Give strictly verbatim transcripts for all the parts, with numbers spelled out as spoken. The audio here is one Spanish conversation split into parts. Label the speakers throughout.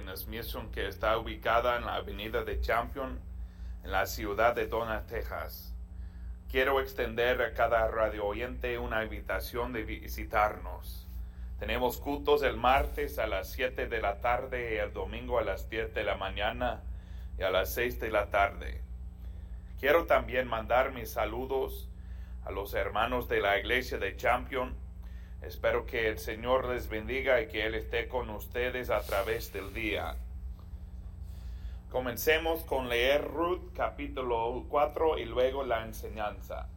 Speaker 1: Fitness Mission, que está ubicada en la avenida de Champion, en la ciudad de Donna, Texas. Quiero extender a cada radio oyente una invitación de visitarnos. Tenemos cultos el martes a las siete de la tarde y el domingo a las diez de la mañana y a las seis de la tarde. Quiero también mandar mis saludos a los hermanos de la iglesia de Champion. Espero que el Señor les bendiga y que Él esté con ustedes a través del día. Comencemos con leer Ruth capítulo cuatro y luego la enseñanza.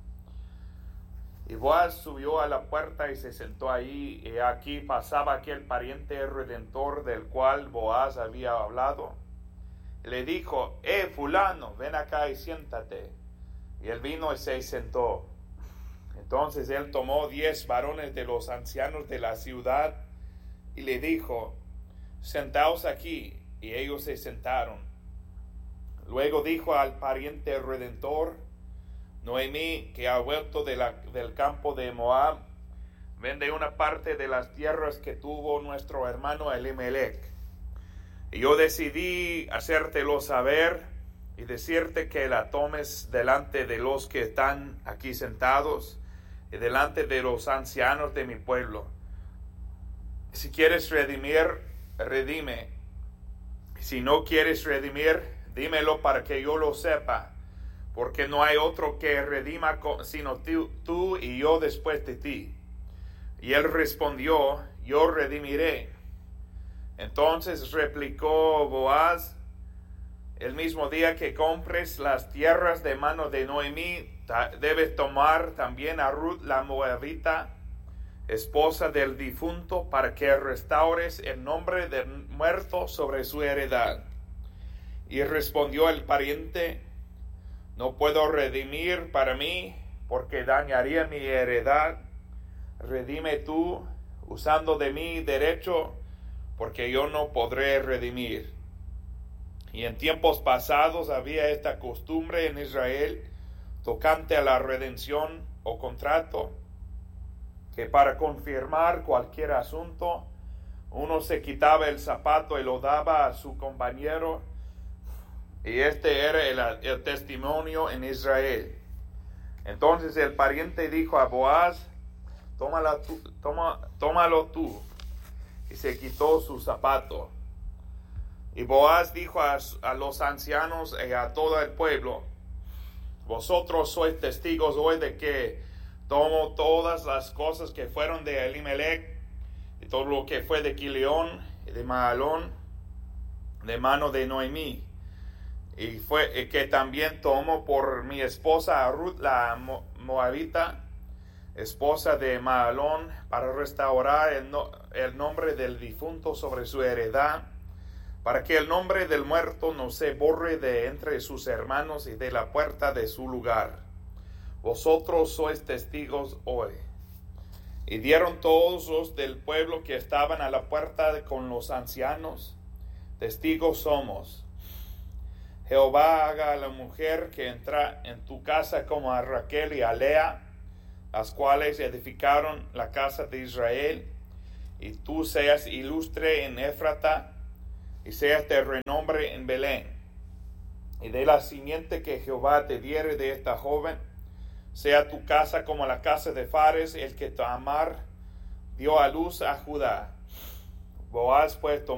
Speaker 1: Y Boaz subió a la puerta y se sentó ahí, y aquí pasaba aquel pariente redentor del cual Boaz había hablado. Y le dijo: eh, fulano, ven acá y siéntate. Y él vino y se sentó. Entonces él tomó diez varones de los ancianos de la ciudad y le dijo: sentaos aquí. Y ellos se sentaron. Luego dijo al pariente redentor: Noemí, que ha vuelto de la, del campo de Moab, vende una parte de las tierras que tuvo nuestro hermano Elimelech. Y yo decidí hacértelo saber y decirte que la tomes delante de los que están aquí sentados y delante de los ancianos de mi pueblo. Si quieres redimir, redime. Si no quieres redimir, dímelo para que yo lo sepa, porque no hay otro que redima sino tú, tú y yo después de ti. Y él respondió: yo redimiré. Entonces replicó Boaz: el mismo día que compres las tierras de mano de Noemí, debes tomar también a Ruth la moabita, esposa del difunto, para que restaures el nombre del muerto sobre su heredad. Y respondió el pariente: no puedo redimir para mí, porque dañaría mi heredad. Redime tú, usando de mi derecho, porque yo no podré redimir. Y en tiempos pasados había esta costumbre en Israel, tocante a la redención o contrato, que para confirmar cualquier asunto, uno se quitaba el zapato y lo daba a su compañero, y este era el, el testimonio en Israel. Entonces el pariente dijo a Boaz: Tómala tú, toma, tómalo tú. Y se quitó su zapato. Y Boaz dijo a, a los ancianos y a todo el pueblo: vosotros sois testigos hoy de que tomo todas las cosas que fueron de Elimelech, y todo lo que fue de Quilión y de Mahalón, de mano de Noemí. Y fue y que también tomo por mi esposa a Ruth la moabita, esposa de Mahalón, para restaurar el, no, el nombre del difunto sobre su heredad, para que el nombre del muerto no se borre de entre sus hermanos y de la puerta de su lugar. Vosotros sois testigos hoy. Y dieron todos los del pueblo que estaban a la puerta con los ancianos: testigos somos. Jehová haga a la mujer que entra en tu casa como a Raquel y a Lea, las cuales edificaron la casa de Israel, y tú seas ilustre en Éfrata, y seas de renombre en Belén. Y de la simiente que Jehová te diere de esta joven, sea tu casa como la casa de Fares, el que Tamar dio a luz a Judá. Boaz pues tomó